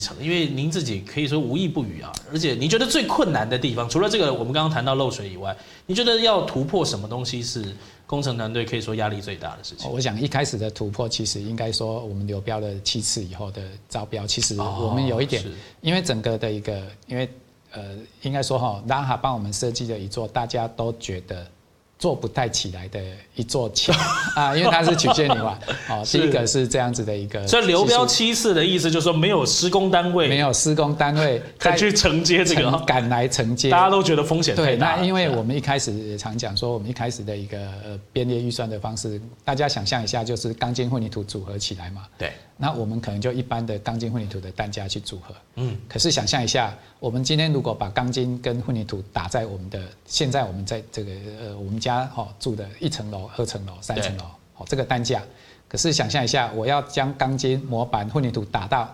因为您自己可以说无意不语啊，而且你觉得最困难的地方，除了这个我们刚刚谈到漏水以外，你觉得要突破什么东西是工程团队可以说压力最大的事情？ 我想一开始的突破，其实应该说我们流标了7次以后的招标，其实我们有一点，因为整个的一个，因为应该说哈，拉哈帮我们设计的一座大家都觉得做不太起来的一座桥啊，因为它是曲线泥瓦。哦，第一个是这样子的一个， 所以流标7次的意思就是说没有施工单位， 没有施工单位再去承接这个， 赶来承接， 大家都觉得风险太大。 对，那因为我们一开始也常讲说，我们一开始的一个编列预算的方式，大家想象一下，就是钢筋混凝土组合起来嘛。 对。 那我们可能就一般的钢筋混凝土的担架去组合。可是想象一下，我们今天如果把钢筋跟混凝土打在我们的现在我们在这个我们家住的1层楼、2层楼、3层楼，这个担架。可是想象一下，我要将钢筋、模板、混凝土打到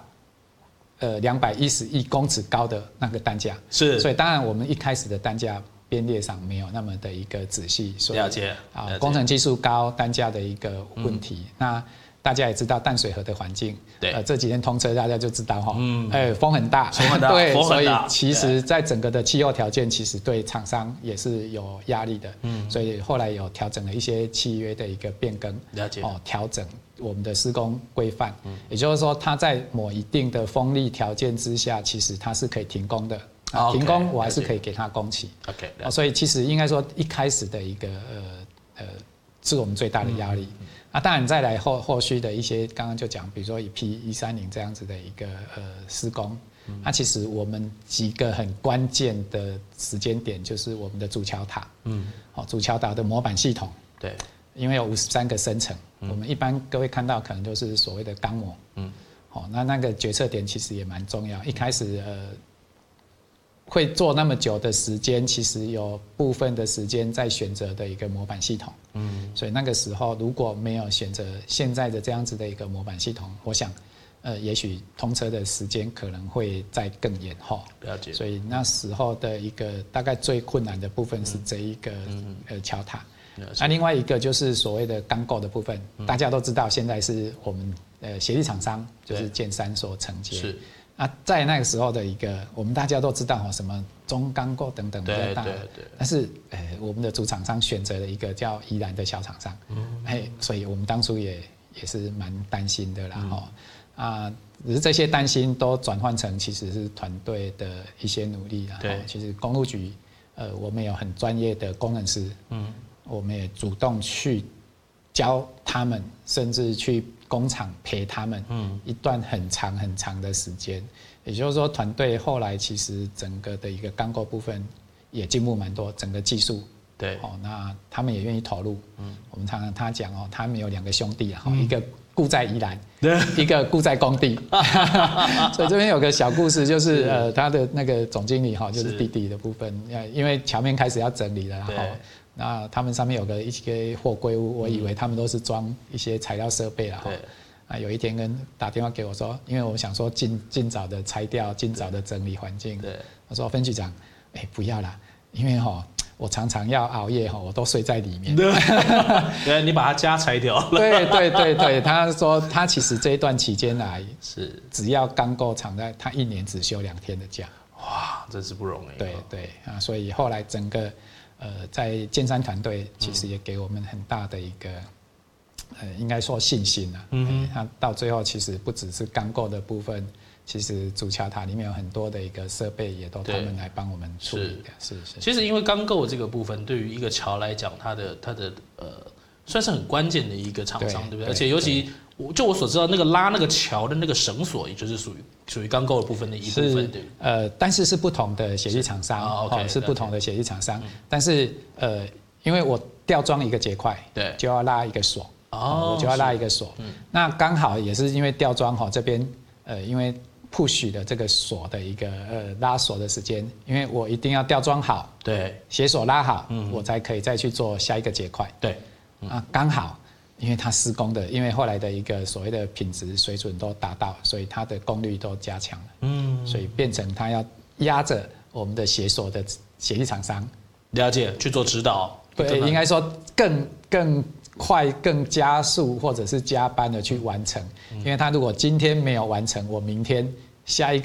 211公尺高的那个担架。 是。所以当然我们一开始的担架编列上没有那么的一个仔细，所以了解工程技术高，担架的一个问题。那大家也知道淡水河的环境， 对， 这几天通车大家就知道哈，风很大， 对， 所以其实在整个的气候条件，其实对厂商也是有压力的，所以后来有调整了一些契约的一个变更， 了解， 调整我们的施工规范，也就是说，它在某一定的风力条件之下，其实它是可以停工的，停工我还是可以给它工期 ，OK， 所以其实应该说一开始的一个是我们最大的压力。当然再来后续的一些，刚刚就讲，比如说以 P130这样子的一个施工，那其实我们几个很关键的时间点，就是我们的主桥塔，主桥塔的模板系统， 对， 因为有53个升层，我们一般各位看到可能都是所谓的钢模，那个决策点其实也蛮重要，一开始会做那么久的时间，其实有部分的时间在选择的一个模板系统，所以那个时候如果没有选择现在的这样子的一个模板系统，我想，也许通车的时间可能会再更延后。 了解。 所以那时候的一个大概最困难的部分是这一个桥塔。那另外一个就是所谓的钢构的部分，大家都知道现在是我们协力厂商就是建山所承接。是。在那个时候的一个，我们大家都知道什么中钢构等等比较大，但是我们的主厂商选择了一个叫宜兰的小厂商，所以我们当初也是蛮担心的啦，只是这些担心都转换成其实是团队的一些努力啦。对，其实公路局我们有很专业的工程师，我们也主动去教他们，甚至去工厂陪他们，一段很长很长的时间。也就是说，团队后来其实整个的一个钢构部分也进步蛮多，整个技术，对，那他们也愿意投入。我们常常他讲他们有2个兄弟一个雇在宜兰，一个雇在工地，所以这边有个小故事，就是他的那个总经理就是弟弟的部分，因为桥面开始要整理了，那他们上面有一些货柜屋，我以为他们都是装一些材料设备了哈。有一天打电话给我说，因为我想说尽早的拆掉，尽早的整理环境。我说分局长，不要啦，因为我常常要熬夜我都睡在里面。 对，你把他家拆掉了。 对，他说他其实这一段期间来是只要钢构厂他1年只休2天的假。 哇，真是不容易。 对所以后来整个在建山团队其实也给我们很大的一个应该说信心啊。他到最后其实不只是钢构的部分，其实主桥塔里面有很多的一个设备也都他们来帮我们处理的。是。 其实因为钢构这个部分对于一个桥来讲，它的算是很关键的一个厂商，对不对？而且尤其就我所知道，那个拉那个桥的那个绳索，也就是属于钢构的部分的一部分，对。 但是是不同的协力厂商，是不同的协力厂商。但是因为我吊装一个结块，对，就要拉一个锁，我就要拉一个锁。那刚好也是因为吊装这边因为 push 的这个锁的一个拉锁的时间，因为我一定要吊装好，对，鞋锁拉好，我才可以再去做下一个结块，对，刚好。 因为它施工的，因为后来的一个所谓的品质水准都达到，所以它的功率都加强了。所以变成它要压着我们的鞋锁的协力厂商， 了解去做指导。 对，应该说更快、更加速或者是加班的去完成。因为它如果今天没有完成，我明天下一